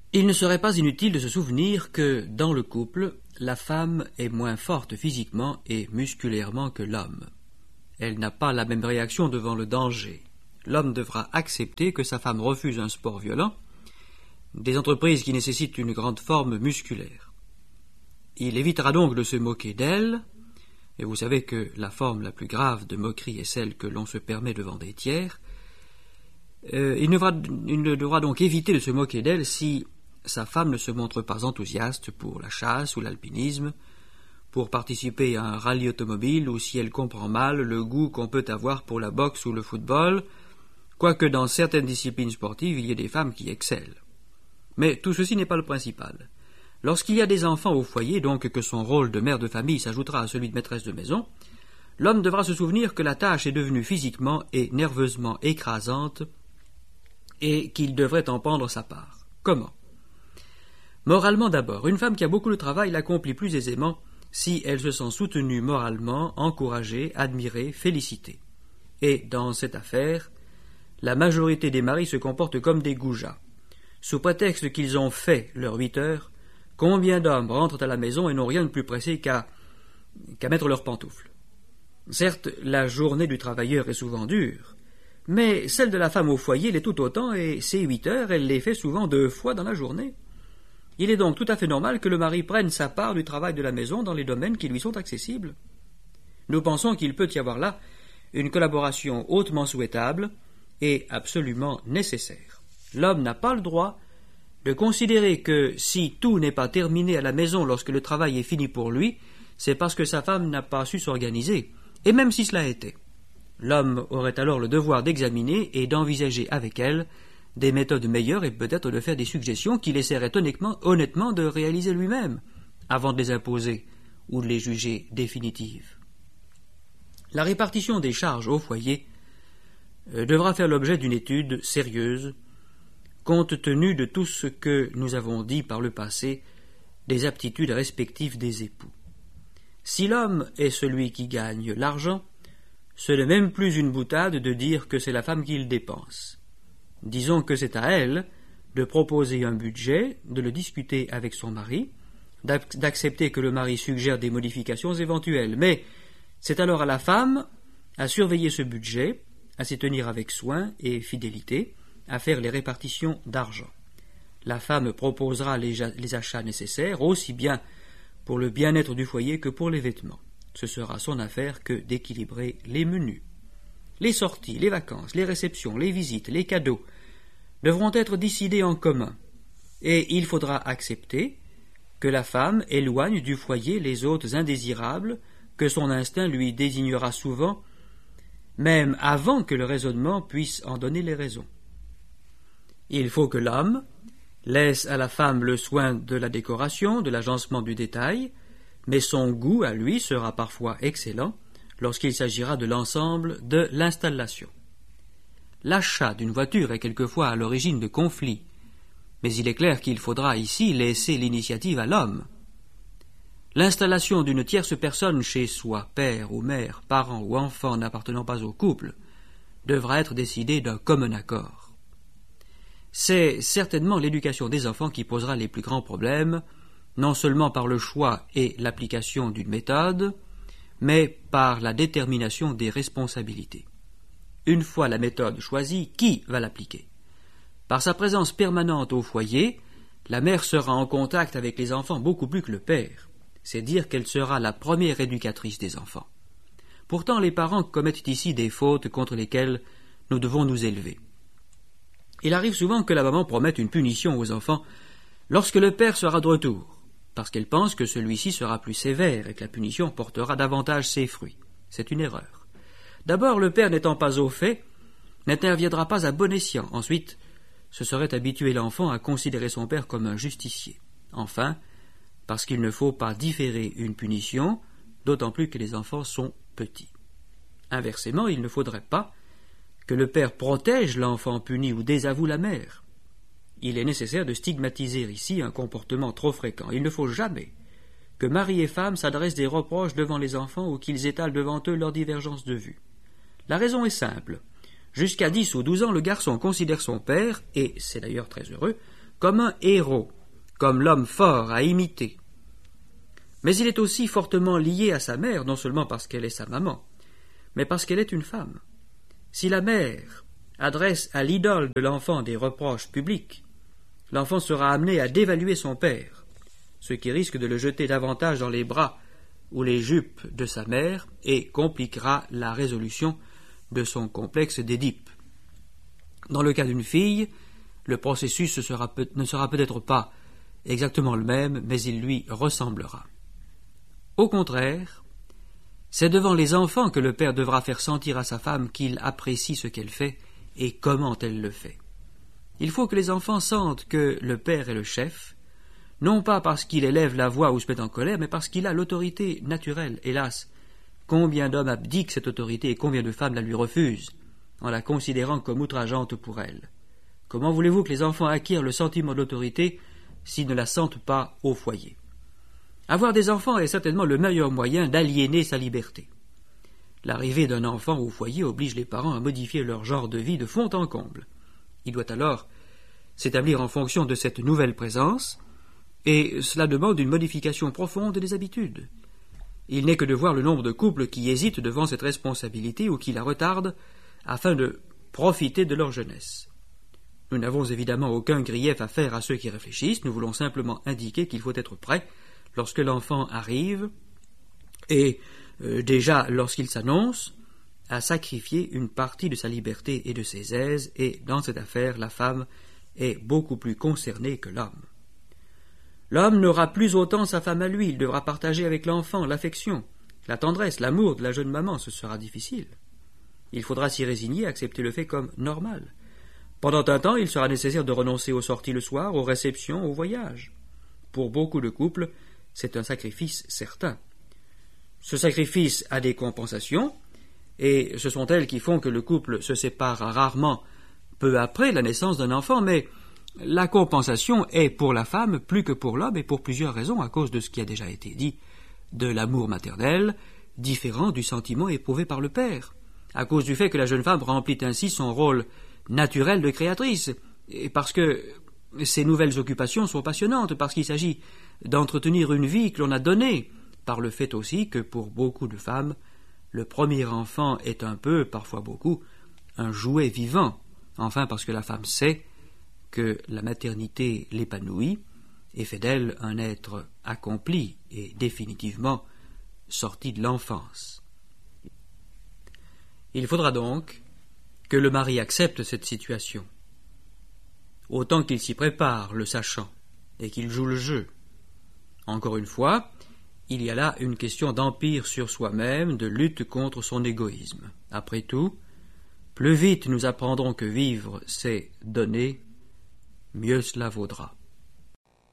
Il ne serait pas inutile de se souvenir que, dans le couple, la femme est moins forte physiquement et musculairement que l'homme. Elle n'a pas la même réaction devant le danger. L'homme devra accepter que sa femme refuse un sport violent, des entreprises qui nécessitent une grande forme musculaire. Il évitera donc de se moquer d'elle, et vous savez que la forme la plus grave de moquerie est celle que l'on se permet devant des tiers. Il ne devra donc éviter de se moquer d'elle si sa femme ne se montre pas enthousiaste pour la chasse ou l'alpinisme, pour participer à un rallye automobile, ou si elle comprend mal le goût qu'on peut avoir pour la boxe ou le football, quoique dans certaines disciplines sportives il y ait des femmes qui excellent. Mais tout ceci n'est pas le principal. Lorsqu'il y a des enfants au foyer, donc que son rôle de mère de famille s'ajoutera à celui de maîtresse de maison, l'homme devra se souvenir que la tâche est devenue physiquement et nerveusement écrasante et qu'il devrait en prendre sa part. Comment? Moralement d'abord, une femme qui a beaucoup de travail l'accomplit plus aisément si elle se sent soutenue moralement, encouragée, admirée, félicitée. Et dans cette affaire, la majorité des maris se comportent comme des goujats. Sous prétexte qu'ils ont fait leurs 8 heures, combien d'hommes rentrent à la maison et n'ont rien de plus pressé qu'à mettre leurs pantoufles? Certes, la journée du travailleur est souvent dure, mais celle de la femme au foyer l'est tout autant, et ces 8 heures, elle les fait souvent 2 fois dans la journée. Il est donc tout à fait normal que le mari prenne sa part du travail de la maison dans les domaines qui lui sont accessibles. Nous pensons qu'il peut y avoir là une collaboration hautement souhaitable et absolument nécessaire. L'homme n'a pas le droit de considérer que si tout n'est pas terminé à la maison lorsque le travail est fini pour lui, c'est parce que sa femme n'a pas su s'organiser, et même si cela était. L'homme aurait alors le devoir d'examiner et d'envisager avec elle des méthodes meilleures et peut-être de faire des suggestions qu'il essaierait honnêtement de réaliser lui-même, avant de les imposer ou de les juger définitives. La répartition des charges au foyer devra faire l'objet d'une étude sérieuse, compte tenu de tout ce que nous avons dit par le passé des aptitudes respectives des époux. Si l'homme est celui qui gagne l'argent, ce n'est même plus une boutade de dire que c'est la femme qui le dépense. Disons que c'est à elle de proposer un budget, de le discuter avec son mari, d'accepter que le mari suggère des modifications éventuelles, mais c'est alors à la femme à surveiller ce budget, à s'y tenir avec soin et fidélité, à faire les répartitions d'argent. La femme proposera les achats nécessaires, aussi bien pour le bien-être du foyer que pour les vêtements. Ce sera son affaire que d'équilibrer les menus. Les sorties, les vacances, les réceptions, les visites, les cadeaux devront être décidés en commun, et il faudra accepter que la femme éloigne du foyer les hôtes indésirables que son instinct lui désignera souvent, même avant que le raisonnement puisse en donner les raisons. Il faut que l'homme laisse à la femme le soin de la décoration, de l'agencement du détail, mais son goût à lui sera parfois excellent lorsqu'il s'agira de l'ensemble de l'installation. L'achat d'une voiture est quelquefois à l'origine de conflits, mais il est clair qu'il faudra ici laisser l'initiative à l'homme. L'installation d'une tierce personne chez soi, père ou mère, parent ou enfant n'appartenant pas au couple, devra être décidée d'un commun accord. C'est certainement l'éducation des enfants qui posera les plus grands problèmes, non seulement par le choix et l'application d'une méthode, mais par la détermination des responsabilités. Une fois la méthode choisie, qui va l'appliquer? Par sa présence permanente au foyer, la mère sera en contact avec les enfants beaucoup plus que le père. C'est dire qu'elle sera la première éducatrice des enfants. Pourtant, les parents commettent ici des fautes contre lesquelles nous devons nous élever. Il arrive souvent que la maman promette une punition aux enfants lorsque le père sera de retour, parce qu'elle pense que celui-ci sera plus sévère et que la punition portera davantage ses fruits. C'est une erreur. D'abord, le père n'étant pas au fait, n'interviendra pas à bon escient. Ensuite, ce serait habituer l'enfant à considérer son père comme un justicier. Enfin, parce qu'il ne faut pas différer une punition, d'autant plus que les enfants sont petits. Inversement, il ne faudrait pas que le père protège l'enfant puni ou désavoue la mère. Il est nécessaire de stigmatiser ici un comportement trop fréquent. Il ne faut jamais que mari et femme s'adressent des reproches devant les enfants ou qu'ils étalent devant eux leurs divergences de vue. La raison est simple. Jusqu'à 10 ou 12 ans, le garçon considère son père, et c'est d'ailleurs très heureux, comme un héros, comme l'homme fort à imiter. Mais il est aussi fortement lié à sa mère, non seulement parce qu'elle est sa maman, mais parce qu'elle est une femme. Si la mère adresse à l'idole de l'enfant des reproches publics, l'enfant sera amené à dévaluer son père, ce qui risque de le jeter davantage dans les bras ou les jupes de sa mère et compliquera la résolution de son complexe d'Édipe. Dans le cas d'une fille, le processus ne sera peut-être pas exactement le même, mais il lui ressemblera. Au contraire, c'est devant les enfants que le père devra faire sentir à sa femme qu'il apprécie ce qu'elle fait et comment elle le fait. Il faut que les enfants sentent que le père est le chef, non pas parce qu'il élève la voix ou se met en colère, mais parce qu'il a l'autorité naturelle. Hélas, combien d'hommes abdiquent cette autorité et combien de femmes la lui refusent, en la considérant comme outrageante pour elles. Comment voulez-vous que les enfants acquièrent le sentiment de l'autorité s'ils ne la sentent pas au foyer? Avoir des enfants est certainement le meilleur moyen d'aliéner sa liberté. L'arrivée d'un enfant au foyer oblige les parents à modifier leur genre de vie de fond en comble. Il doit alors s'établir en fonction de cette nouvelle présence, et cela demande une modification profonde des habitudes. Il n'est que de voir le nombre de couples qui hésitent devant cette responsabilité ou qui la retardent afin de profiter de leur jeunesse. Nous n'avons évidemment aucun grief à faire à ceux qui réfléchissent, nous voulons simplement indiquer qu'il faut être prêt lorsque l'enfant arrive et déjà lorsqu'il s'annonce à sacrifier une partie de sa liberté et de ses aises, et dans cette affaire, la femme est beaucoup plus concernée que l'homme. L'homme n'aura plus autant sa femme à lui, il devra partager avec l'enfant l'affection, la tendresse, l'amour de la jeune maman, ce sera difficile. Il faudra s'y résigner, accepter le fait comme normal. Pendant un temps, il sera nécessaire de renoncer aux sorties le soir, aux réceptions, aux voyages. Pour beaucoup de couples, c'est un sacrifice certain. Ce sacrifice a des compensations, et ce sont elles qui font que le couple se sépare rarement peu après la naissance d'un enfant, mais la compensation est pour la femme plus que pour l'homme, et pour plusieurs raisons, à cause de ce qui a déjà été dit, de l'amour maternel, différent du sentiment éprouvé par le père, à cause du fait que la jeune femme remplit ainsi son rôle naturel de créatrice, et parce que ces nouvelles occupations sont passionnantes, parce qu'il s'agit d'entretenir une vie que l'on a donnée, par le fait aussi que pour beaucoup de femmes, le premier enfant est un peu, parfois beaucoup, un jouet vivant, enfin parce que la femme sait que la maternité l'épanouit et fait d'elle un être accompli et définitivement sorti de l'enfance. Il faudra donc que le mari accepte cette situation, autant qu'il s'y prépare, le sachant, et qu'il joue le jeu. Encore une fois, il y a là une question d'empire sur soi-même, de lutte contre son égoïsme. Après tout, plus vite nous apprendrons que vivre, c'est donner, mieux cela vaudra.